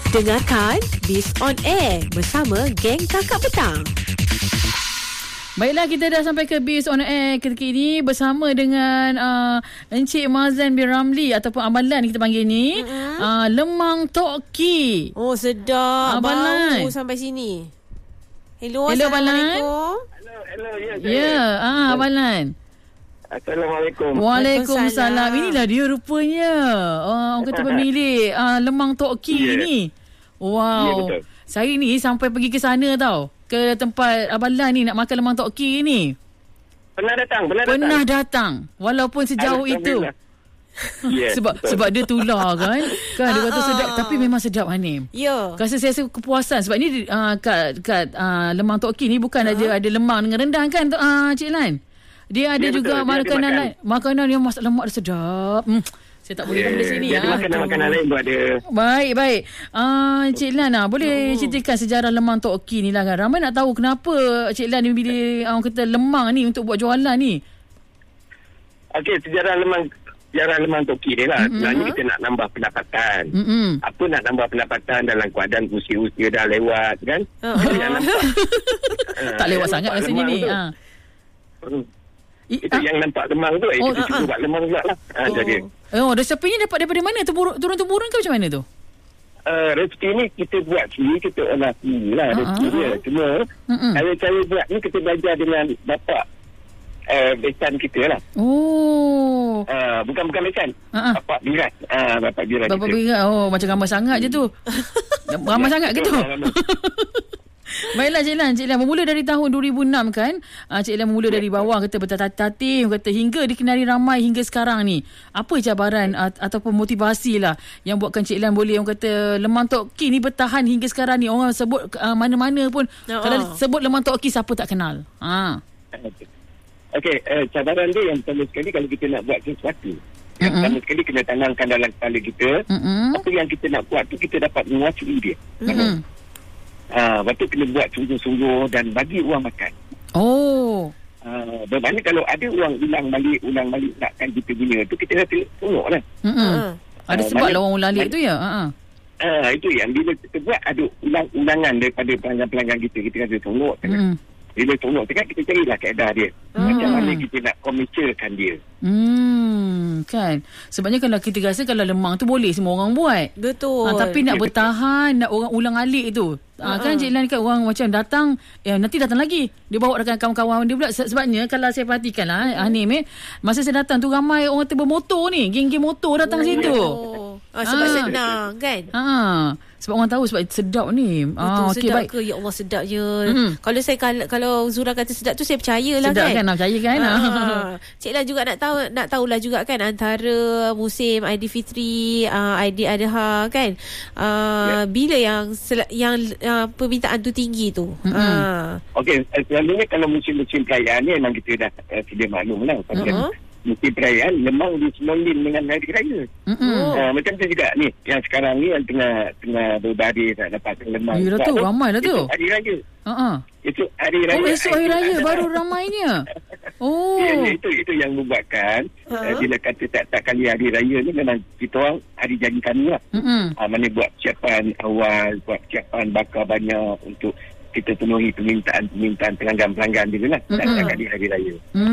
Dengarkan Biz on Air bersama geng Kakak Petang. Baiklah, kita dah sampai ke Biz on Air ketika ini bersama dengan Encik Mazlan bin Ramli ataupun Abang Lan kita panggil ni. Lemang Tok Ki. Oh, sedap. Abang Lan. Baru sampai sini. Hello, Abang Lan. Assalamualaikum. Hello, Ya, Abang Lan. Assalamualaikum. Waalaikumsalam. Inilah dia rupanya. Orang kata pemilik Lemang Tok Ki ni. Wow. Ya, betul. Saya ni sampai pergi ke sana tau. Ke tempat Abang Lan ni nak makan Lemang Tok Ki ni. Pernah datang. Walaupun sejauh itu. Yeah, sebab dia tular kan. Kan dia kata sedap, tapi memang sedap Hanim. Ya. Rasa saya rasa kepuasan sebab ni kat Lemang Tok Ki ni bukan ada lemang dengan rendang kan Cik Lan. Dia ada juga betul. makanan lain. Makanan yang masak lemak dia sedap. Saya tak boleh makan di sini. Dia ada makanan lain pun ada. Baik. Cik Lan boleh ceritakan sejarah Lemang Tok Ki ni lah kan. Ramai nak tahu kenapa Cik Lan ni pilih orang kata lemang ni untuk buat jualan ni. Okey, sejarah lemang Tok Ki ni lah. Sebenarnya kita nak nambah pendapatan. Apa nak nambah pendapatan dalam keadaan usia-usia dah lewat kan? Tak lewat sangat rasanya ni. Itu yang nampak lemang tu, kita cuba buat lemang pula lah. Jadi. Resepi ni dapat daripada mana? Turun-temurun ke macam mana tu? Resepi ni kita buat sendiri, kita olah sendiri lah resepi dia. Cuma cara buat ni kita belajar dengan bapa besan kita lah. Bukan besan. Bapak Birat. Bapak Birat Bapak Birat. Macam ramai sangat je tu. Ramai sangat ke tu? Baiklah Cik Lan bermula dari tahun 2006 kan. Cik Lan bermula dari bawah, kata bertatih, kata hingga dikenali ramai hingga sekarang ni. Apa cabaran ataupun motivasi lah yang buatkan Cik Lan boleh orang kata Lemang Tok Ki ni bertahan hingga sekarang ni. Orang sebut mana-mana pun kalau sebut Lemang Tok Ki siapa tak kenal. Okey, cabaran dia yang pertama sekali kalau kita nak buat sesuatu. Yang pertama sekali kena tanamkan dalam kepala kita. Apa yang kita nak buat tu kita dapat menguasai dia. Lepas tu kena buat sungguh-sungguh dan bagi orang makan. Bermakna kalau ada orang ulang balik nakkan kita guna tu, kita rasa tengok lah. Ada sebab lah orang ulang balik tu ya. Itu yang bila kita buat ada ulang-ulangan daripada pelanggan-pelanggan kita rasa tengok. Bila tengok tu kan kita carilah kaedah dia. Macam mana kita nak komersialkan dia. Kan. Sebabnya kalau kita rasa kalau lemang tu boleh semua orang buat. Betul. Tapi nak bertahan, nak orang ulang alik tu. Kan Cik Lan kan orang macam datang, nanti datang lagi. Dia bawa dengan kawan-kawan dia pula. Sebabnya kalau saya perhatikan lah Hanim, masa saya datang tu ramai orang bermotor ni. Geng-geng motor datang situ. Sebab senang kan. Sebab orang tahu sebab sedap ni. Sedap baik. Ke? Ya Allah sedap je. Kalau Zura kata sedap tu saya percayalah sedap kan. Sedap kan, percaya kan. Cik Lan juga nak tahulah juga kan antara musim Aidilfitri, Aidiladha kan. Bila yang permintaan tu tinggi tu. Okey, selalunya kalau musim-musim perayaan ni memang kita dah sedia maklum lah. Musim perayaan lemang disembelih dengan hari raya. Macam tu juga ni yang sekarang ni yang tengah berbaris nak dapat lemang. Ya tu ramai dah tu. Hari raya. Itu hari raya. Esok hari raya baru ramainya. Itu yang membuatkan bila kata tak kali hari raya ni memang kita orang hari jadi kami lah. Mana buat persiapan awal, buat persiapan bakar banyak untuk kita penuhi permintaan pelanggan-pelanggan dia lah. Tak kali hari raya.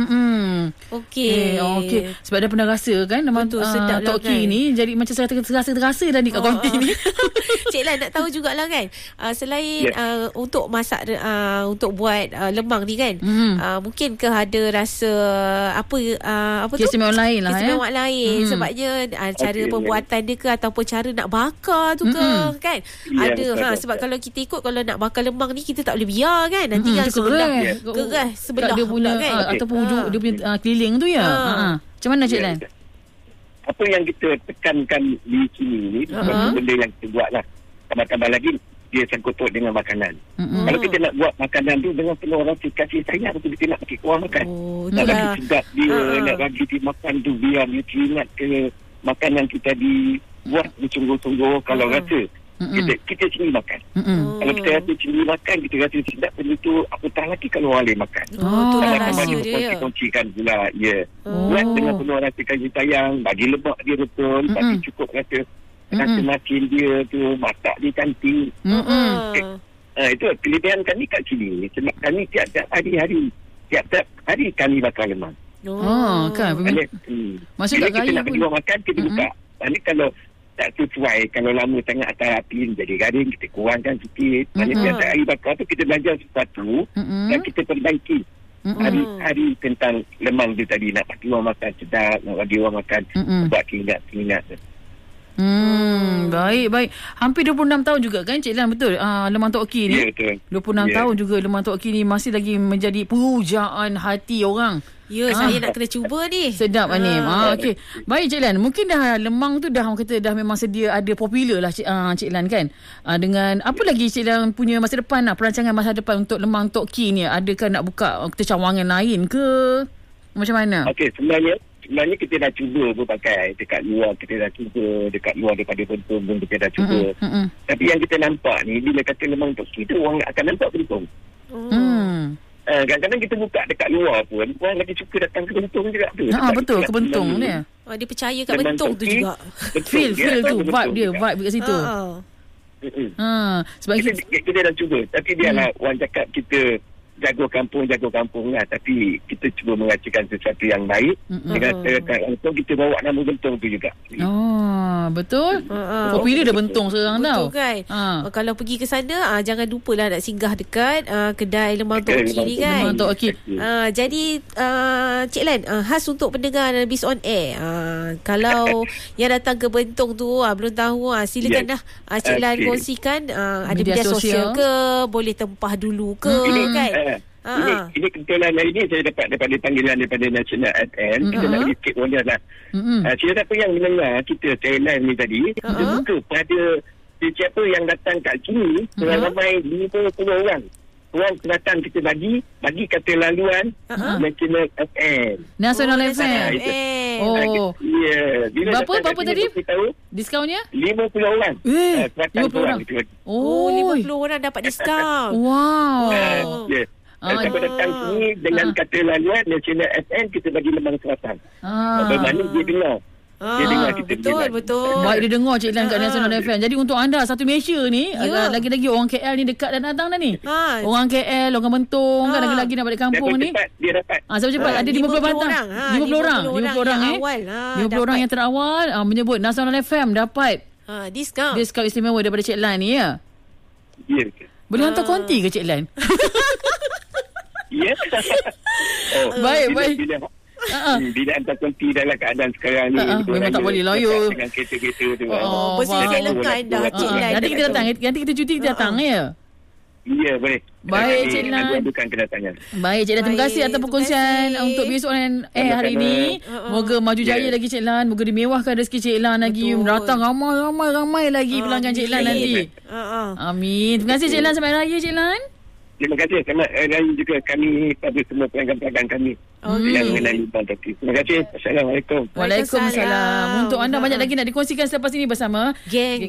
Okey. Sebab dia pernah rasa kan Lemang Tok Ki ni jadi macam terasa dah ni kat konti ni. Cik Lan nak tahu jugalah kan, selain untuk masak untuk buat lemang ni kan, mungkin ke ada rasa apa tu keistimewaan lain lah. Keistimewaan lain sebabnya cara pembuatan dia ke ataupun cara nak bakar tu ke kan. Ada sebab kalau kita ikut kalau nak bakar lemang ni kita tak boleh biar kan, nanti yang sebelah sebelah dia punya kan? Ataupun hujung dia punya keliling tu ya. Macam mana Cik Lan? Apa yang kita tekankan di sini ni benda yang kita buat lah. Tambah-tambah lagi dia sangkut dengan makanan. Kalau kita nak buat makanan tu dengan penuh rasa kasih sayang, kita nak bagi orang makan. Nak bagi sedap dia, nak bagi dia makan tu biar dia teringat ke makanan kita dibuat bersungguh-sungguh. Kalau rasa kita sendiri makan. Kalau kita rasa sendiri makan, kita rasa sedap benda tu, apatah lagi kalau orang lain makan. Tu dah rahsia dia. Kongsikan pula. Buat dengan penuh rasa kasih sayang, bagi lemak dia betul, bagi cukup rasa rasa makin dia tu masak dia cantik. Itu kelebihan kami kat sini. Sebab kami tiap-tiap hari kami bakar lemang. Kan. Masuk bila kita nak pergi buat makan, kita buka. Ini kalau tak sesuai, kalau lama sangat atas api jadi garing, kita kurangkan sikit. Tiap-tiap hari bakar tu kita belajar sesuatu dan kita perbaiki. Hari-hari tentang lemang tu tadi, nak bagi orang makan sedap, nak bagi orang makan buat keingat-keingat. Baik. Hampir 26 tahun juga kan Cik Lan, betul? Lemang Tok Ki ni. Ya, betul. 26 tahun juga Lemang Tok Ki ni masih lagi menjadi pujaan hati orang. Ya, saya nak kena cuba ni. Sedap Anim. Okey. Baik Cik Lan, mungkin dah lemang tu dah orang kata dah memang sedia ada popular lah Cik Lan kan. Dengan apa lagi Cik Lan punya masa depan lah, perancangan masa depan untuk Lemang Tok Ki ni, adakah nak buka cawangan lain ke? Macam mana? Okey, sebenarnya kita dah cuba berbagai dekat luar, kita dah cuba dekat luar daripada Bentong pun kita dah cuba. Tapi yang kita nampak ni, bila kata Lemang Tok Ki tu orang akan nampak Bentong. Kadang-kadang kita buka dekat luar pun orang lagi suka datang ke Bentong juga tu. Betul, ke Bentong ni. Dia percaya kat Bentong tu juga. Feel tu, vibe kat situ. Sebab kita dah cuba. Tapi biarlah orang cakap kita jago kampung lah, tapi kita cuba meracikan sesuatu yang baik dengan Bentong, kita bawa nama Bentong tu juga. Betul. Popular dah Bentong sekarang tau. Betul kan. Kalau pergi ke sana, jangan lupalah nak singgah dekat kedai Lemang Tok Ki ni kan. Lemang Tok Ki. Jadi Cik Lan, khas untuk pendengar Bis on Air, kalau yang datang ke Bentong tu belum tahu, silakan dah Cik Lan kongsikan, ada media sosial ke, boleh tempah dulu ke kan. Ini kebetulan hari ini saya dapat daripada panggilan daripada National FM. Kita nak sikit boleh lah. Siapa yang mendengar kita Thailand ni tadi, kita buka pada siapa yang datang kat sini, ramai 50 orang. Orang datang kita bagi kata laluan National FM. National FM. Berapa tadi? Diskonnya? 50 orang. 50 orang. 50 orang dapat diskaun. Wow. Siapa datang sini dengan kata laluan National FM, kita bagi Lemang Selatan. Bermakna dia dengar. Dia dengar kita. Betul. Baik, dia dengar Cik Lan kat National FM. Jadi untuk anda satu Malaysia ni, lagi-lagi orang KL ni dekat dan datang dah ni. Orang KL, orang Bentong kan, lagi-lagi nak balik kampung ni. Dia dapat. Siapa cepat? Ada 50 datang. 50 orang. 50 orang yang terawal menyebut National FM dapat diskaun istimewa daripada Cik Lan ni ya. Ya. Boleh hantar konti ke Cik Lan? Ya. Baik. Bila hantar konti dalam keadaan sekarang ni, memang tak boleh lah dengan kereta-kereta tu. Berselekan dah Cik Lan. Nanti kita datang. Nanti kita cuti kita datang ya. Ya, boleh. Baik Cik Lan. Adukan kedatangan. Baik Cik Lan, terima kasih atas perkongsian untuk besok hari ini. Moga maju jaya lagi Cik Lan. Moga dimewahkan rezeki Cik Lan lagi. Datang ramai lagi pelanggan Cik Lan nanti. Amin. Terima kasih Cik Lan. Selamat Raya Cik Lan. Terima kasih. Selamat Raya juga kami pada semua pelanggan-pelanggan kami yang mengenai Lemang Tok Ki. Terima kasih. Assalamualaikum. Waalaikumsalam. Untuk anda banyak lagi nak dikongsikan selepas ini bersama Geng